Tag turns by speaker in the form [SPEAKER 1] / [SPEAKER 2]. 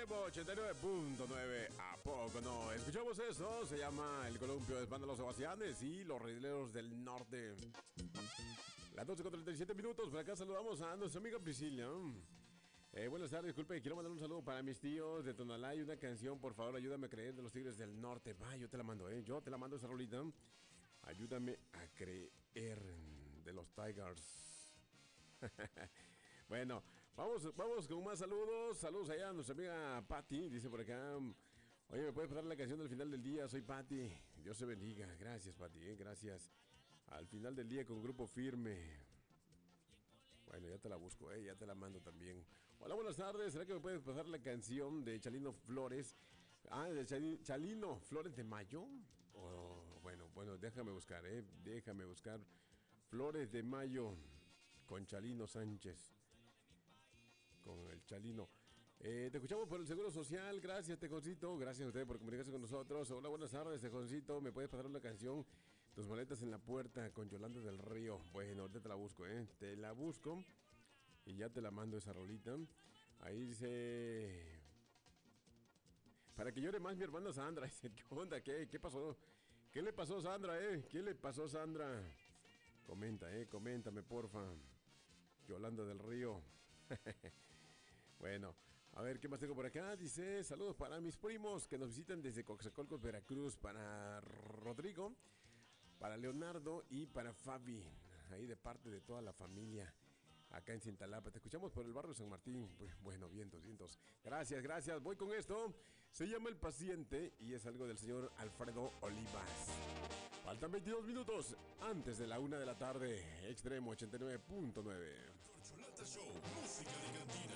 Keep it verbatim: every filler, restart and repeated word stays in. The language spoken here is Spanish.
[SPEAKER 1] Extremo ochenta y nueve punto nueve. ¿A poco no? Escuchamos eso. Se llama El Columpio de Banda Los Sebastianes y Los Regleros del Norte. Las doce con treinta y siete minutos. Por acá saludamos a nuestra amiga Priscila. Eh, buenas tardes, disculpe, quiero mandar un saludo para mis tíos de Tonalá y una canción, por favor, ayúdame a creer, de los Tigres del Norte. Va, yo te la mando, eh, yo te la mando esa rolita. Ayúdame a creer, de los Tigers. Bueno, vamos, vamos con más saludos. Saludos allá a nuestra amiga Patti, dice por acá. Oye, ¿me puedes pasar la canción del final del día? Soy Patti. Dios te bendiga. Gracias, Patti, eh, gracias. Al final del día con Grupo Firme. Bueno, ya te la busco, eh, ya te la mando también. Hola, buenas tardes. ¿Será que me puedes pasar la canción de Chalino Flores? Ah, de Chalino, Chalino Flores de Mayo. Oh, bueno, bueno, déjame buscar, eh. Déjame buscar. Flores de Mayo con Chalino Sánchez. Con el Chalino. Eh, te escuchamos por el Seguro Social. Gracias, Tejoncito. Gracias a ustedes por comunicarse con nosotros. Hola, buenas tardes, Tejoncito. ¿Me puedes pasar una canción? Tus maletas en la puerta con Yolanda del Río. Bueno, ahorita te la busco, ¿eh? Te la busco y ya te la mando esa rolita. Ahí dice... Para que llore más mi hermana Sandra. ¿Qué onda? ¿Qué, qué pasó? ¿Qué le pasó a Sandra, eh? ¿Qué le pasó a Sandra? Comenta, eh. Coméntame, porfa. Yolanda del Río. Bueno, a ver, ¿qué más tengo por acá? Dice, saludos para mis primos que nos visitan desde Coxacolcos, Veracruz. Para Rodrigo, para Leonardo y para Fabi. Ahí de parte de toda la familia. Acá en Cintalapa. Te escuchamos por el barrio San Martín. Bueno, vientos, vientos. Gracias, gracias. Voy con esto. Se llama El Paciente y es algo del señor Alfredo Olivas. Faltan veintidós minutos antes de la una de la tarde. Extremo ochenta y nueve punto nueve.
[SPEAKER 2] Corcholata Show, música de cantina.